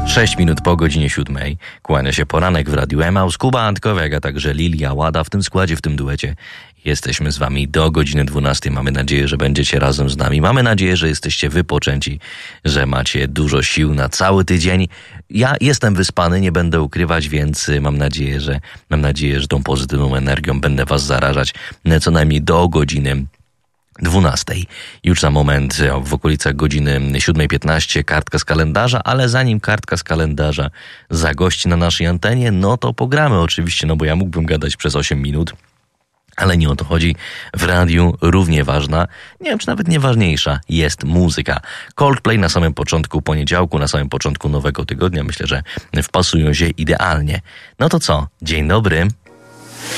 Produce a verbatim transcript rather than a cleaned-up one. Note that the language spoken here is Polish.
sześć minut po godzinie siódmej. Kłania się poranek w Radiu Emaus. Kuba Antkowiak, a także Lilia Łada. W tym składzie, w tym duecie jesteśmy z wami do godziny dwunastej. Mamy nadzieję, że będziecie razem z nami. Mamy nadzieję, że jesteście wypoczęci, że macie dużo sił na cały tydzień. Ja jestem wyspany, nie będę ukrywać, więc mam nadzieję, że mam nadzieję, że tą pozytywną energią będę was zarażać co najmniej do godziny dwunastej. Już za moment w okolicach godziny siódmej piętnaście kartka z kalendarza, ale zanim kartka z kalendarza zagości na naszej antenie, no to pogramy oczywiście, no bo ja mógłbym gadać przez osiem minut, ale nie o to chodzi. W radiu równie ważna, nie wiem czy nawet nieważniejsza, jest muzyka. Coldplay na samym początku poniedziałku, na samym początku nowego tygodnia, myślę, że wpasują się idealnie. No to co? Dzień dobry.